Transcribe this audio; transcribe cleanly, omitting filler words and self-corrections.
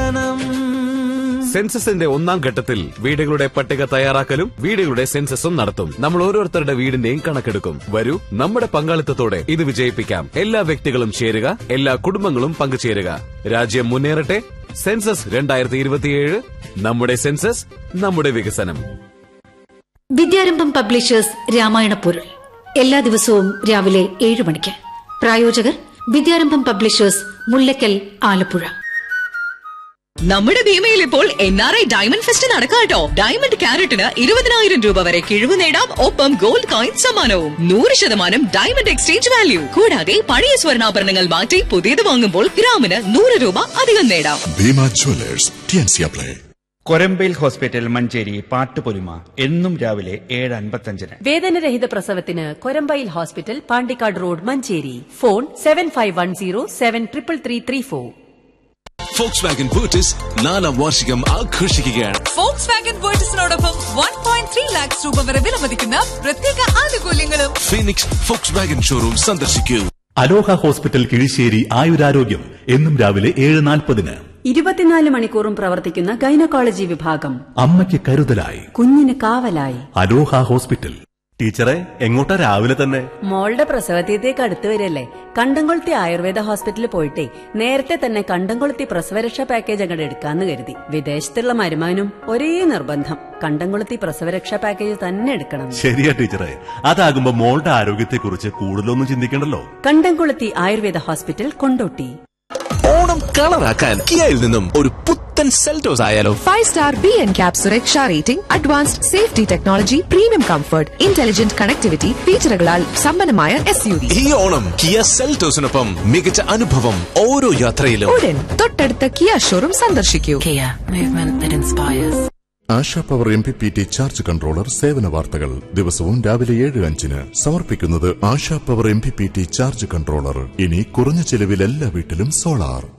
വികസനം. സെൻസസിന്റെ ഒന്നാം ഘട്ടത്തിൽ വീടുകളുടെ പട്ടിക തയ്യാറാക്കലും വീടുകളുടെ സെൻസസും നടത്തും. നമ്മൾ ഓരോരുത്തരുടെ വീടിന്റെയും കണക്കെടുക്കും. വരൂ, നമ്മുടെ പങ്കാളിത്തത്തോടെ ഇത് വിജയിപ്പിക്കാം. എല്ലാ വ്യക്തികളും ചേരുക, എല്ലാ കുടുംബങ്ങളും പങ്കുചേരുക. രാജ്യം മുന്നേറട്ടെ. സെൻസസ് 2027. നമ്മുടെ സെൻസസ്, നമ്മുടെ വികസനം. വിദ്യാരംഭം പബ്ലിഷേഴ്സ് രാമായണ പൊരുൾ എല്ലാ ദിവസവും രാവിലെ 7 മണിക്ക്. പ്രായോജകർ വിദ്യാരംഭം പബ്ലിഷേഴ്സ്, മുല്ലക്കൽ, ആലപ്പുഴ. നമ്മുടെ ഭീമയിൽ ഇപ്പോൾ NRI ഡയമണ്ട് ഫെസ്റ്റ് നടക്കാട്ടോ. ഡയമണ്ട് ക്യാരറ്റിന് 20,000 രൂപ വരെ കിഴിവ് നേടാം. ഒപ്പം ഗോൾഡ് കോയിൻ സമ്മാനവും 100% ഡയമണ്ട് എക്സ്ചേഞ്ച് വാല്യൂ. കൂടാതെ പഴയ സ്വർണ്ണാഭരണങ്ങൾ മാറ്റി പുതിയത് വാങ്ങുമ്പോൾ ഗ്രാമിന് 100 രൂപ അധികം നേടാം. Bhima Jewellers, TNC. Korambayil hospital Manjeri Pattupolima എന്നും രാവിലെ 7:55. വേദനരഹിത പ്രസവത്തിന് Korambayil hospital, Pandikkad road, Manjeri. Phone 7510733334. Volkswagen Virtus 4ാം വാർഷികം ആഘോഷിക്കുകയാണ്. Volkswagen Virtusനോടൊപ്പം 1.3 lakhs രൂപ വരെ വിലമതിക്കുന്ന പ്രത്യേക ആനുകൂല്യങ്ങളും. ഫീനിക്സ് Volkswagen ഷോറൂം സന്ദർശിക്കൂ. അലോഹ ഹോസ്പിറ്റൽ കിഴിശ്ശേരി ആയുരാരോഗ്യം എന്നും രാവിലെ 7:40. 24 മണിക്കൂറും പ്രവർത്തിക്കുന്ന ഗൈനക്കോളജി വിഭാഗം. അമ്മയ്ക്ക് കരുതലായി, കുഞ്ഞിന് കാവലായി. അലോഹ ഹോസ്പിറ്റൽ. ടീച്ചറെ, എങ്ങോട്ടാ രാവിലെ തന്നെ? മോളുടെ പ്രസവതീയത്തേക്ക് അടുത്ത് വരല്ലേ. കണ്ടംകൊളുത്തി ആയുർവേദ ഹോസ്പിറ്റലിൽ പോയിട്ടേ നേരത്തെ തന്നെ കണ്ടംകൊളുത്തി പ്രസവരക്ഷാ പാക്കേജ് അങ്ങോട്ട് എടുക്കാന്ന് കരുതി. വിദേശത്തുള്ള മരുമാനും ഒരേ നിർബന്ധം, കണ്ടംകൊളുത്തി പ്രസവരക്ഷാ പാക്കേജ് തന്നെ എടുക്കണം. ശരിയാ ടീച്ചറെ, അതാകുമ്പോ മോളുടെ ആരോഗ്യത്തെക്കുറിച്ച് കൂടുതലൊന്നും ചിന്തിക്കണ്ടല്ലോ. കണ്ടംകൊളുത്തി ആയുർവേദ ഹോസ്പിറ്റൽ, കൊണ്ടോട്ടി. ഓണം കളറാക്കാൻ കിയയിൽ നിന്നും ഒരു പുത്തൻ സെൽറ്റോസ് ആയാലോ? 5-star BNCAP സുരക്ഷാ rating, advanced safety technology, premium comfort, intelligent connectivity ഫീച്ചറുകളാൽ സമ്പന്നമായ SUV. ഈ ഓണം കിയ സെൽറ്റോസിനൊപ്പം മികച്ച അനുഭവം ഓരോ യാത്രയിലും. ഉടൻ തൊട്ടടുത്ത കിയ ഷോറൂം സന്ദർശിക്കൂ. ASHA power MPPT charge controller സേവന വാർത്തകൾ ദിവസവും രാവിലെ 7:05. സമർപ്പിക്കുന്നത് ASHA power MPPT charge controller. ഇനി കുറഞ്ഞ ചെലവിൽ എല്ലാ വീട്ടിലും സോളാർ.